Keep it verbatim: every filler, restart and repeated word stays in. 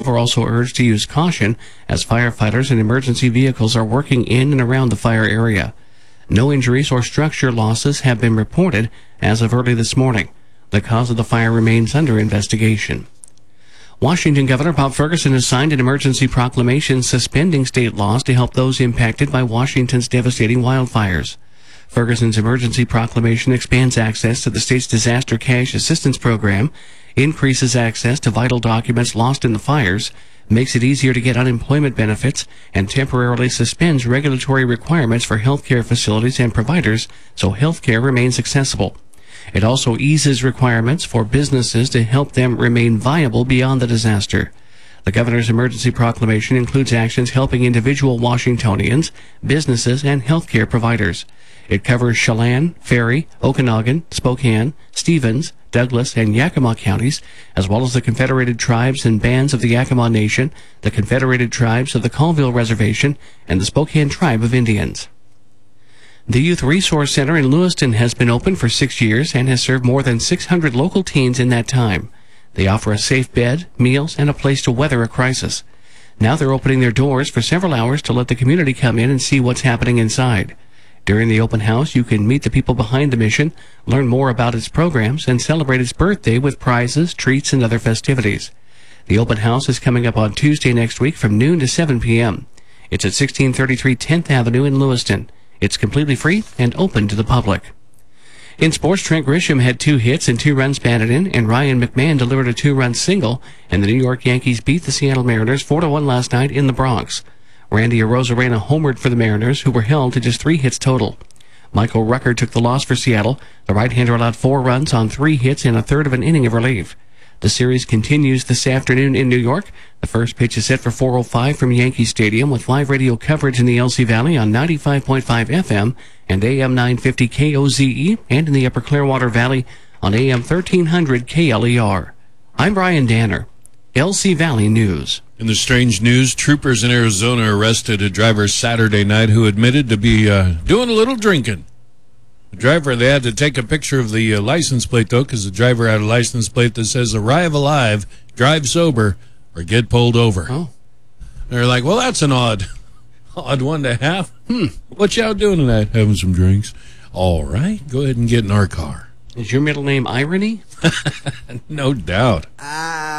People are also urged to use caution as firefighters and emergency vehicles are working in and around the fire area. No injuries or structure losses have been reported as of early this morning. The cause of the fire remains under investigation. Washington Governor Bob Ferguson has signed an emergency proclamation suspending state laws to help those impacted by Washington's devastating wildfires. Ferguson's emergency proclamation expands access to the state's disaster cash assistance program, increases access to vital documents lost in the fires, makes it easier to get unemployment benefits, and temporarily suspends regulatory requirements for healthcare facilities and providers so healthcare remains accessible. It also eases requirements for businesses to help them remain viable beyond the disaster. The governor's emergency proclamation includes actions helping individual Washingtonians, businesses, and healthcare providers. It covers Chelan, Ferry, Okanagan, Spokane, Stevens, Douglas, and Yakima counties, as well as the Confederated Tribes and Bands of the Yakima Nation, the Confederated Tribes of the Colville Reservation, and the Spokane Tribe of Indians. The Youth Resource Center in Lewiston has been open for six years and has served more than six hundred local teens in that time. They offer a safe bed, meals, and a place to weather a crisis. Now they're opening their doors for several hours to let the community come in and see what's happening inside. During the open house, you can meet the people behind the mission, learn more about its programs, and celebrate its birthday with prizes, treats, and other festivities. The open house is coming up on Tuesday next week from noon to seven p.m. It's at sixteen thirty-three tenth Avenue in Lewiston. It's completely free and open to the public. In sports, Trent Grisham had two hits and two runs batted in, and Ryan McMahon delivered a two-run single, and the New York Yankees beat the Seattle Mariners four to one last night in the Bronx. Randy Arozarena homered for the Mariners, who were held to just three hits total. Michael Rucker took the loss for Seattle. The right-hander allowed four runs on three hits in a third of an inning of relief. The series continues this afternoon in New York. The first pitch is set for four oh five from Yankee Stadium with live radio coverage in the L C Valley on ninety-five point five F M and A M nine fifty K O Z E and in the Upper Clearwater Valley on A M thirteen hundred K L E R. I'm Brian Danner, L C Valley News. In the strange news, troopers in Arizona arrested a driver Saturday night who admitted to be uh, doing a little drinking. The driver, they had to take a picture of the uh, license plate, though, because the driver had a license plate that says, arrive alive, drive sober, or get pulled over. Oh. They're like, well, that's an odd, odd one to have. Hmm, what y'all doing tonight? Having some drinks. All right, go ahead and get in our car. Is your middle name Irony? No doubt. Ah.